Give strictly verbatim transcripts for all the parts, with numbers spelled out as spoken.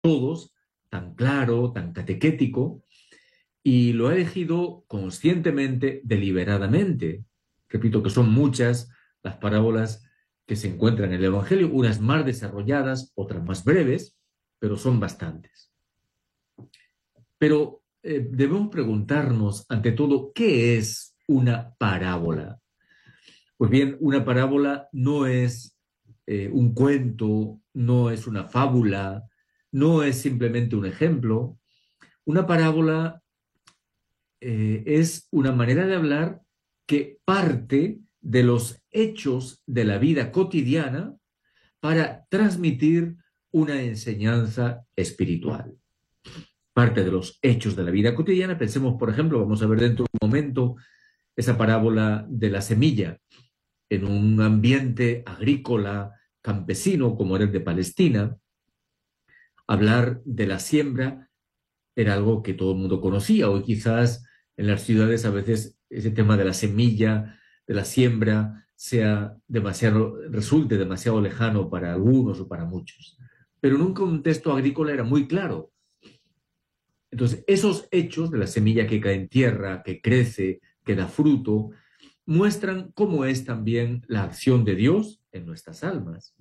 todos, tan claro, tan catequético, y lo ha elegido conscientemente, deliberadamente. Repito que son muchas las parábolas que se encuentran en el Evangelio, unas más desarrolladas, otras más breves, pero son bastantes. Pero eh, debemos preguntarnos, ante todo, ¿qué es una parábola? Pues bien, una parábola no es eh, un cuento, no es una fábula, no es simplemente un ejemplo. Una parábola eh, es una manera de hablar que parte de los hechos de la vida cotidiana para transmitir una enseñanza espiritual. Parte de los hechos de la vida cotidiana, pensemos, por ejemplo, vamos a ver dentro de un momento esa parábola de la semilla en un ambiente agrícola, campesino, como era el de Palestina. Hablar de la siembra era algo que todo el mundo conocía. Hoy quizás en las ciudades a veces ese tema de la semilla, de la siembra, sea demasiado, resulte demasiado lejano para algunos o para muchos. Pero en un contexto agrícola era muy claro. Entonces, esos hechos de la semilla que cae en tierra, que crece, que da fruto, muestran cómo es también la acción de Dios en nuestras almas.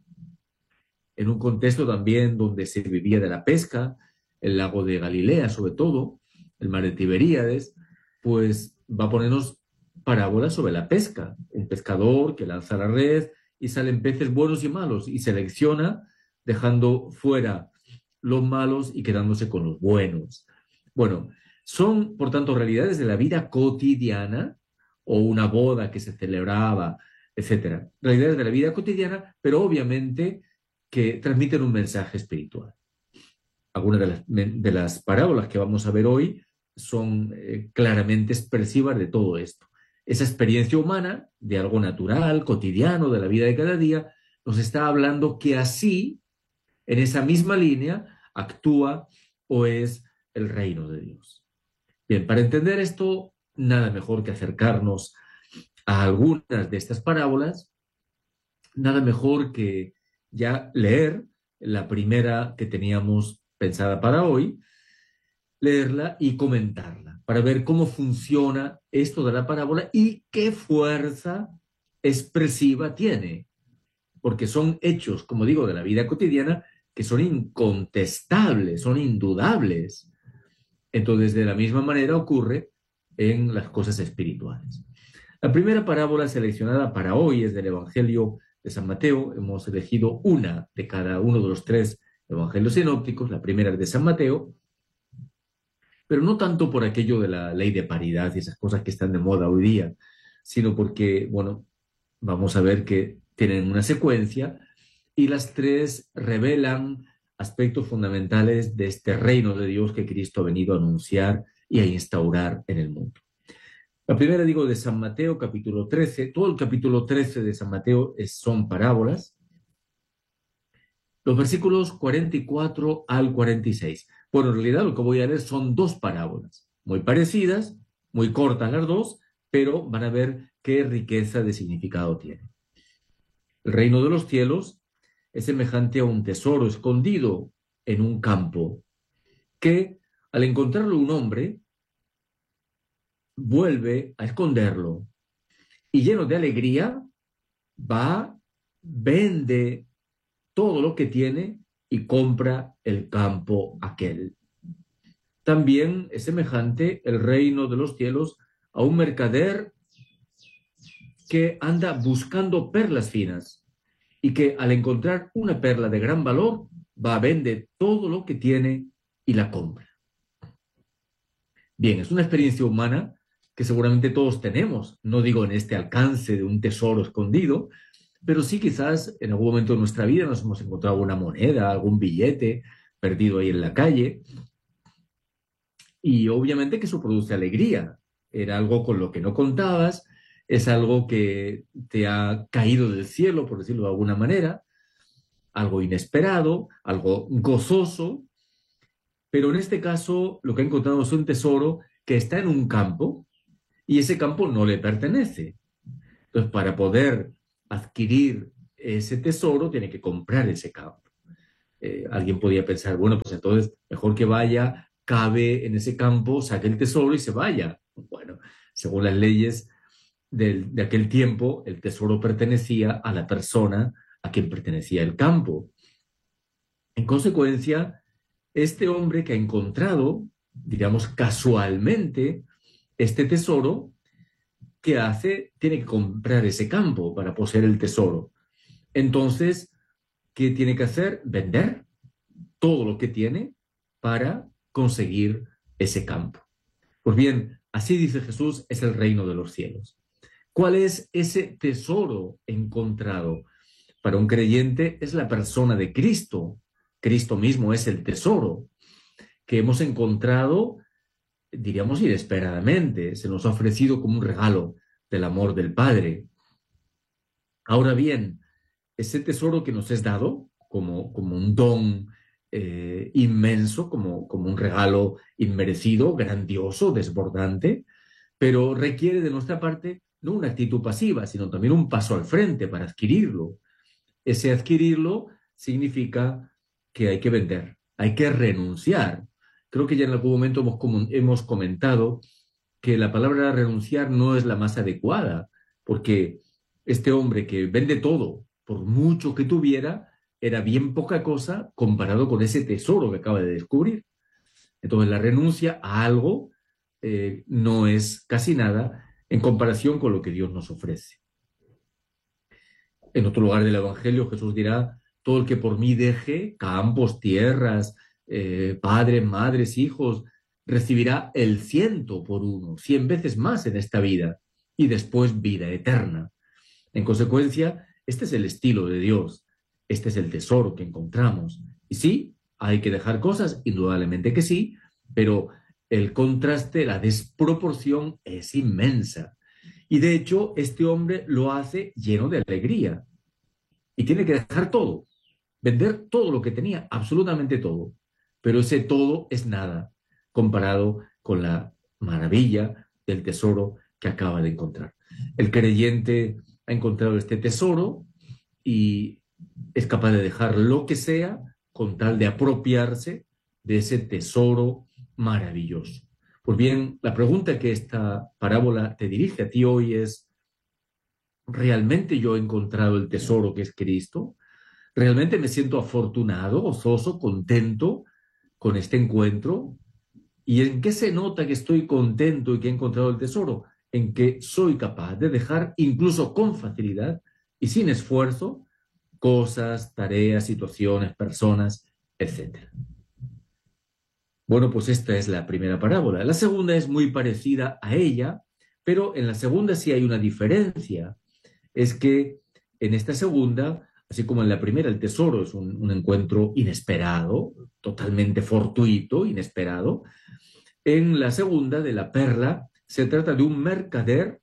En un contexto también donde se vivía de la pesca, el lago de Galilea sobre todo, el mar de Tiberíades, pues va a ponernos parábolas sobre la pesca. Un pescador que lanza la red y salen peces buenos y malos y selecciona dejando fuera los malos y quedándose con los buenos. Bueno, son por tanto realidades de la vida cotidiana o una boda que se celebraba, etcétera. Realidades de la vida cotidiana, pero obviamente que transmiten un mensaje espiritual. Algunas de las, de las parábolas que vamos a ver hoy son eh, claramente expresivas de todo esto. Esa experiencia humana de algo natural, cotidiano, de la vida de cada día, nos está hablando que así, en esa misma línea, actúa o es el reino de Dios. Bien, para entender esto, nada mejor que acercarnos a algunas de estas parábolas, nada mejor que ya leer la primera que teníamos pensada para hoy, leerla y comentarla, para ver cómo funciona esto de la parábola y qué fuerza expresiva tiene, porque son hechos, como digo, de la vida cotidiana que son incontestables, son indudables. Entonces, de la misma manera ocurre en las cosas espirituales. La primera parábola seleccionada para hoy es del Evangelio de San Mateo. Hemos elegido una de cada uno de los tres evangelios sinópticos. La primera es de San Mateo, pero no tanto por aquello de la ley de paridad y esas cosas que están de moda hoy día, sino porque, bueno, vamos a ver que tienen una secuencia y las tres revelan aspectos fundamentales de este reino de Dios que Cristo ha venido a anunciar y a instaurar en el mundo. La primera, digo, de San Mateo, capítulo trece. Todo el capítulo trece de San Mateo es, son parábolas. Los versículos cuarenta y cuatro al cuarenta y seis. Bueno, en realidad lo que voy a leer son dos parábolas, muy parecidas, muy cortas las dos, pero van a ver qué riqueza de significado tienen. El reino de los cielos es semejante a un tesoro escondido en un campo, que al encontrarlo un hombre, vuelve a esconderlo y lleno de alegría, va, vende todo lo que tiene y compra el campo aquel. También es semejante el reino de los cielos a un mercader que anda buscando perlas finas y que al encontrar una perla de gran valor va a vender todo lo que tiene y la compra. Bien, es una experiencia humana que seguramente todos tenemos, no digo en este alcance de un tesoro escondido, pero sí quizás en algún momento de nuestra vida nos hemos encontrado alguna moneda, algún billete perdido ahí en la calle, y obviamente que eso produce alegría. Era algo con lo que no contabas, es algo que te ha caído del cielo, por decirlo de alguna manera, algo inesperado, algo gozoso, pero en este caso lo que ha encontrado es un tesoro que está en un campo y ese campo no le pertenece. Entonces, para poder adquirir ese tesoro, tiene que comprar ese campo. Eh, alguien podía pensar, bueno, pues entonces mejor que vaya, cabe en ese campo, saque el tesoro y se vaya. Bueno, según las leyes del- de aquel tiempo, el tesoro pertenecía a la persona a quien pertenecía el campo. En consecuencia, este hombre que ha encontrado, digamos casualmente, este tesoro, ¿qué hace? Tiene que comprar ese campo para poseer el tesoro. Entonces, ¿qué tiene que hacer? Vender todo lo que tiene para conseguir ese campo. Pues bien, así dice Jesús, es el reino de los cielos. ¿Cuál es ese tesoro encontrado? Para un creyente es la persona de Cristo. Cristo mismo es el tesoro que hemos encontrado, diríamos, inesperadamente. Se nos ha ofrecido como un regalo del amor del Padre. Ahora bien, ese tesoro que nos es dado como, como un don eh, inmenso, como, como un regalo inmerecido, grandioso, desbordante, pero requiere de nuestra parte no una actitud pasiva, sino también un paso al frente para adquirirlo. Ese adquirirlo significa que hay que vender, hay que renunciar. Creo que ya en algún momento hemos, hemos comentado que la palabra renunciar no es la más adecuada, porque este hombre que vende todo, por mucho que tuviera, era bien poca cosa comparado con ese tesoro que acaba de descubrir. Entonces la renuncia a algo eh, no es casi nada en comparación con lo que Dios nos ofrece. En otro lugar del Evangelio Jesús dirá, todo el que por mí deje campos, tierras, eh, padres, madres, hijos, recibirá el ciento por uno, cien veces más en esta vida y después vida eterna. En consecuencia, este es el estilo de Dios, este es el tesoro que encontramos. Y sí, hay que dejar cosas, indudablemente que sí, pero el contraste, la desproporción es inmensa. Y de hecho, este hombre lo hace lleno de alegría y tiene que dejar todo, vender todo lo que tenía, absolutamente todo. Pero ese todo es nada comparado con la maravilla del tesoro que acaba de encontrar. El creyente ha encontrado este tesoro y es capaz de dejar lo que sea con tal de apropiarse de ese tesoro maravilloso. Pues bien, la pregunta que esta parábola te dirige a ti hoy es, ¿realmente yo he encontrado el tesoro que es Cristo? ¿Realmente me siento afortunado, gozoso, contento con este encuentro? ¿Y en qué se nota que estoy contento y que he encontrado el tesoro? En que soy capaz de dejar, incluso con facilidad y sin esfuerzo, cosas, tareas, situaciones, personas, etcétera. Bueno, pues esta es la primera parábola. La segunda es muy parecida a ella, pero en la segunda sí hay una diferencia. Es que en esta segunda, así como en la primera, el tesoro es un, un encuentro inesperado, totalmente fortuito, inesperado. En la segunda, de la perla, se trata de un mercader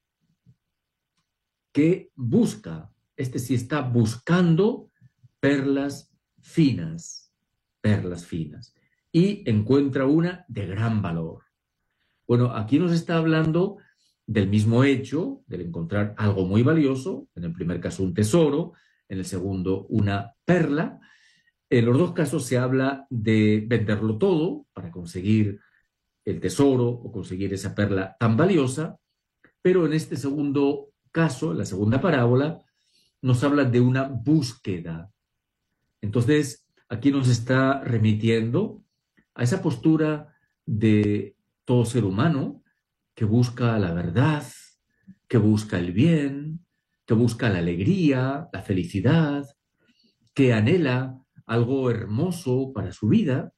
que busca, este sí está buscando perlas finas, perlas finas, y encuentra una de gran valor. Bueno, aquí nos está hablando del mismo hecho, del encontrar algo muy valioso, en el primer caso un tesoro, en el segundo una perla. En los dos casos se habla de venderlo todo para conseguir el tesoro o conseguir esa perla tan valiosa, pero en este segundo caso, en la segunda parábola, nos habla de una búsqueda. Entonces, aquí nos está remitiendo a esa postura de todo ser humano que busca la verdad, que busca el bien, que busca la alegría, la felicidad, que anhela algo hermoso para su vida.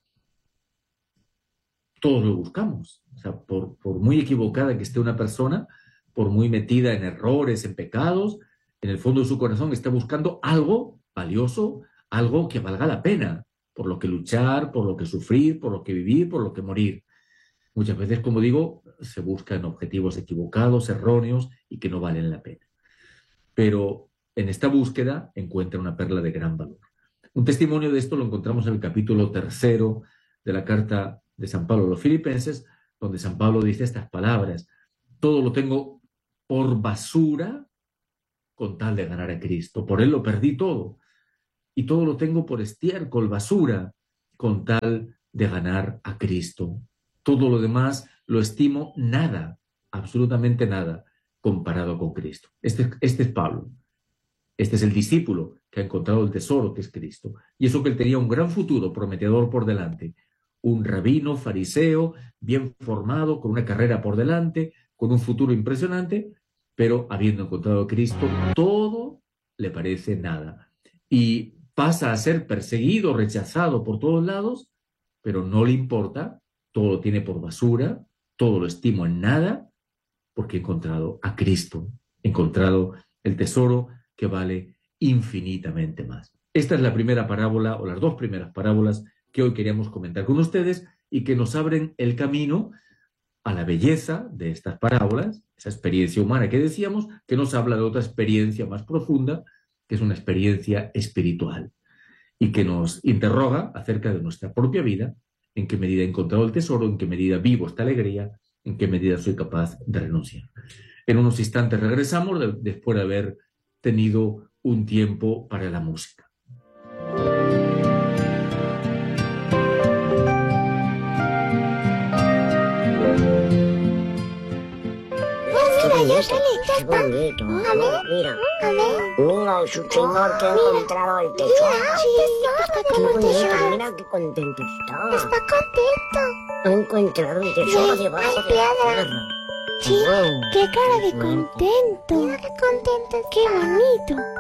Todos lo buscamos. O sea, por, por muy equivocada que esté una persona, por muy metida en errores, en pecados, en el fondo de su corazón está buscando algo valioso, algo que valga la pena, por lo que luchar, por lo que sufrir, por lo que vivir, por lo que morir. Muchas veces, como digo, se buscan objetivos equivocados, erróneos y que no valen la pena. Pero en esta búsqueda encuentra una perla de gran valor. Un testimonio de esto lo encontramos en el capítulo tercero de la carta de San Pablo a los Filipenses, donde San Pablo dice estas palabras: todo lo tengo por basura con tal de ganar a Cristo. Por él lo perdí todo y todo lo tengo por estiércol, basura, con tal de ganar a Cristo. Todo lo demás lo estimo nada, absolutamente nada, comparado con Cristo. Este, este es Pablo. Este es el discípulo que ha encontrado el tesoro que es Cristo. Y eso que él tenía un gran futuro prometedor por delante. Un rabino fariseo, bien formado, con una carrera por delante, con un futuro impresionante, pero habiendo encontrado a Cristo, todo le parece nada. Y pasa a ser perseguido, rechazado por todos lados, pero no le importa, todo lo tiene por basura, todo lo estimo en nada, porque he encontrado a Cristo, he encontrado el tesoro que vale infinitamente más. Esta es la primera parábola, o las dos primeras parábolas que hoy queríamos comentar con ustedes y que nos abren el camino a la belleza de estas parábolas, esa experiencia humana que decíamos, que nos habla de otra experiencia más profunda, que es una experiencia espiritual y que nos interroga acerca de nuestra propia vida, en qué medida he encontrado el tesoro, en qué medida vivo esta alegría, en qué medida soy capaz de renunciar. En unos instantes regresamos de, después de haber tenido un tiempo para la música. Qué bonito, ¿no? Mira, mira, su señor que ha encontrado el tesoro. Qué bonito, mira qué contento está. Está contento. Ha encontrado el tesoro Sí, debajo hay de la piedra. tierra. Sí, Wow. qué cara de contento. Mira qué contento. Qué bonito.